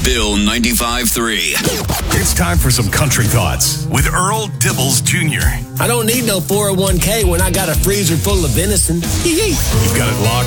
Bill 95.3. It's time for some country thoughts with Earl Dibbles Jr. I don't need no 401k when I got a freezer full of venison. You've got it locked